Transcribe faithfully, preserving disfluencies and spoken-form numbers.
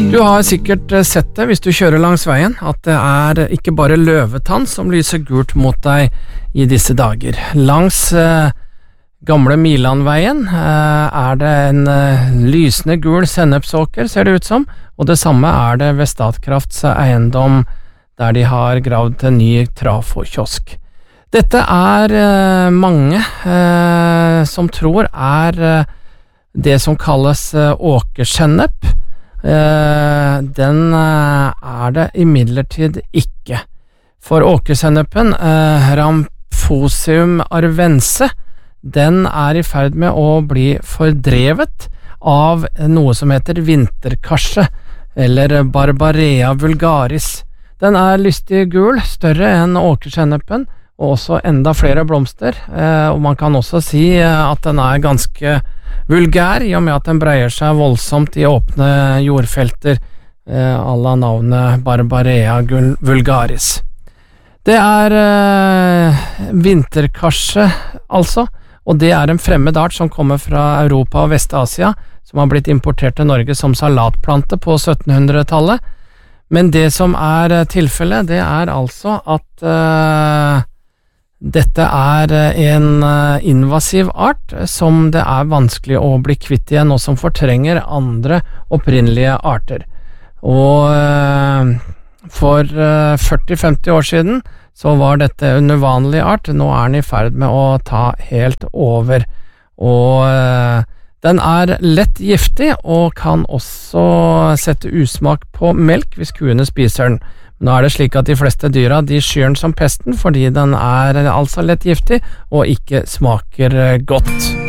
Du har sikkert sett det hvis du kjører langs veien, at det er ikke bare løvetann som lyser gult mot deg i disse dager. Langs eh, gamle Milandveien eh, er det en eh, lysende gul sennepsåker, ser det ut som, og det samme er det ved Statkrafts eiendom, der de har gravd en ny trafokiosk. Dette er eh, mange eh, som tror er eh, det som kalles eh, åkersennep. Uh, den uh, er det imidlertid ikke. For åkersennepen, uh, Ramphosium arvense, den er i ferd med å bli fordrevet av noe som heter vinterkarse, eller Barbarea vulgaris. Den er lystig gul, større enn åkersennepen, og også enda flere blomster, uh, og man kan også si uh, at den er ganske vulgær, i og med at den breier seg voldsomt i åpne jordfelter, eh, à la navnet Barbarea vulgaris. Det er eh, vinterkarse, altså, og det er en fremmed art som kommer fra Europa og Vest-Asia, som har blitt importert til Norge som salatplante på syttenhundretallet. Men det som er tilfellet, det er altså at eh, dette er en invasiv art som det er vanskelig å bli kvitt igjen, og som fortrenger andre opprinnelige arter. Og for førti til femti år siden så var dette en uvanlig art. Nå er den i ferd med å ta helt over. Og den er lett giftig og kan også sette usmak på melk hvis kuene spiser den. Nå er det slik at de fleste dyra de skyr den som pesten fordi den er altså lett giftig og ikke smaker godt.